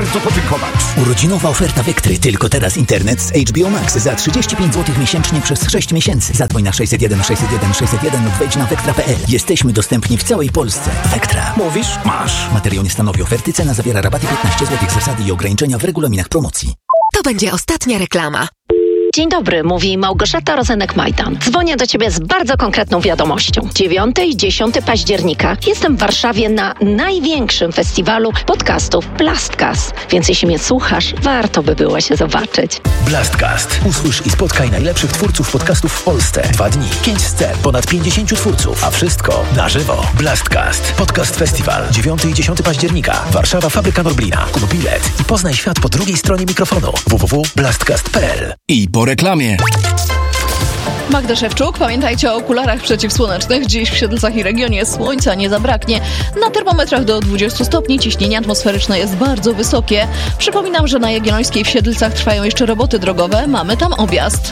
bardzo podziękować. Urodzinowa oferta Vectry. Tylko teraz internet z HBO Max za 35 zł miesięcznie przez 6 miesięcy. Zadzwoń na 601 601 601 lub wejdź na vectra.pl. Jesteśmy dostępni w całej Polsce. Vectra. Mówisz? Masz. Materiał nie stanowi oferty. Cena zawiera rabaty 15 zł. Zasady i ograniczenia w regulaminach promocji. To będzie ostatnia reklama. Dzień dobry, mówi Małgorzata Rozenek-Majdan. Dzwonię do Ciebie z bardzo konkretną wiadomością. 9 i 10 października jestem w Warszawie na największym festiwalu podcastów Blastcast. Więc jeśli mnie słuchasz, warto by było się zobaczyć. Blastcast. Usłysz i spotkaj najlepszych twórców podcastów w Polsce. 2 dni, 5 scen, ponad 50 twórców, a wszystko na żywo. Blastcast. Podcast Festiwal. 9 i 10 października. Warszawa, Fabryka Norblina. Kup bilet i poznaj świat po drugiej stronie mikrofonu. www.blastcast.pl. I po reklamie. Magda Szewczuk, pamiętajcie o okularach przeciwsłonecznych. Dziś w Siedlcach i regionie słońca nie zabraknie. Na termometrach do 20 stopni ciśnienie atmosferyczne jest bardzo wysokie. Przypominam, że na Jagiellońskiej w Siedlcach trwają jeszcze roboty drogowe. Mamy tam objazd.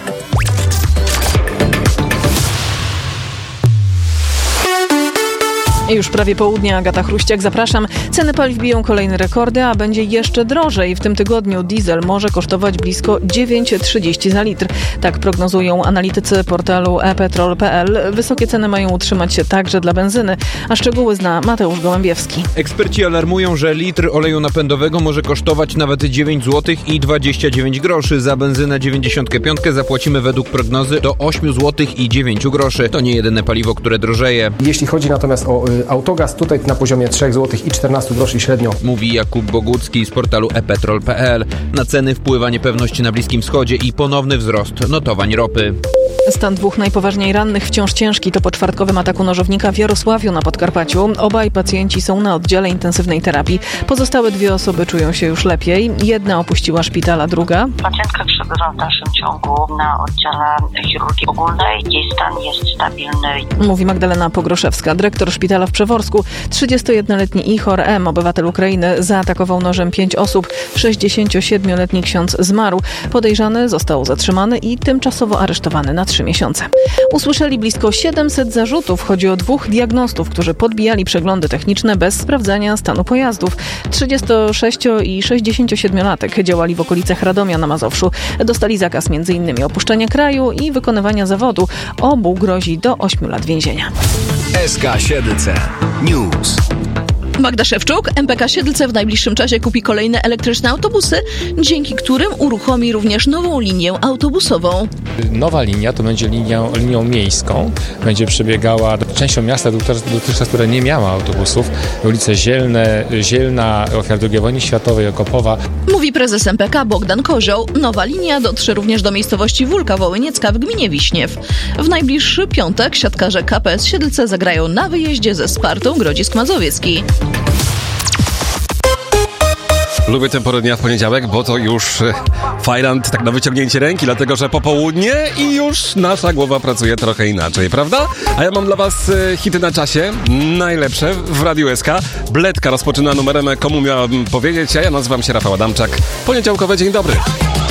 Już prawie południe, Agata Chruściak, zapraszam. Ceny paliw biją kolejne rekordy, a będzie jeszcze drożej. W tym tygodniu diesel może kosztować blisko 9,30 za litr. Tak prognozują analitycy portalu ePetrol.pl. Wysokie ceny mają utrzymać się także dla benzyny, a szczegóły zna Mateusz Gołębiewski. Eksperci alarmują, że litr oleju napędowego może kosztować nawet 9 zł i 29 groszy. Za benzynę 95 zapłacimy według prognozy do 8 zł i 9 groszy. To nie jedyne paliwo, które drożeje. Jeśli chodzi natomiast o autogaz, tutaj na poziomie 3 zł i 14 groszy średnio. Mówi Jakub Bogucki z portalu ePetrol.pl. Na ceny wpływa niepewność na Bliskim Wschodzie i ponowny wzrost notowań ropy. Stan 2 najpoważniej rannych wciąż ciężki. To po czwartkowym ataku nożownika w Jarosławiu na Podkarpaciu. Obaj pacjenci są na oddziale intensywnej terapii. Pozostałe 2 osoby czują się już lepiej. Jedna opuściła szpital, a druga... Pacjentka przebywa w dalszym ciągu na oddziale chirurgii ogólnej. Jej stan jest stabilny. Mówi Magdalena Pogroszewska, dyrektor szpitala w Przeworsku. 31-letni Ihor M., obywatel Ukrainy, zaatakował nożem 5 osób. 67-letni ksiądz zmarł. Podejrzany został zatrzymany i tymczasowo aresztowany na 3 miesiące. Usłyszeli blisko 700 zarzutów. Chodzi o 2 diagnostów, którzy podbijali przeglądy techniczne bez sprawdzania stanu pojazdów. 36 i 67-latek działali w okolicach Radomia na Mazowszu. Dostali zakaz m.in. opuszczenia kraju i wykonywania zawodu. Obu grozi do 8 lat więzienia. SK Siedlce News. Magda Szewczuk, MPK Siedlce w najbliższym czasie kupi kolejne elektryczne autobusy, dzięki którym uruchomi również nową linię autobusową. Nowa linia to będzie linią miejską. Będzie przebiegała częścią miasta, dotychczas, która nie miała autobusów. Ulice Zielna, ofiar II wojny światowej, Okopowa. Mówi prezes MPK Bogdan Kozioł. Nowa linia dotrze również do miejscowości Wólka Wołyniecka w gminie Wiśniew. W najbliższy piątek siatkarze KPS Siedlce zagrają na wyjeździe ze Spartą Grodzisk Mazowiecki. Lubię tę porę dnia w poniedziałek, bo to już fajrant tak na wyciągnięcie ręki, dlatego że popołudnie i już nasza głowa pracuje trochę inaczej, prawda? A ja mam dla was hity na czasie, najlepsze w Radiu SK. Bledka rozpoczyna numerem Komu miałabym powiedzieć, a ja nazywam się Rafał Adamczak. Poniedziałkowy dzień dobry.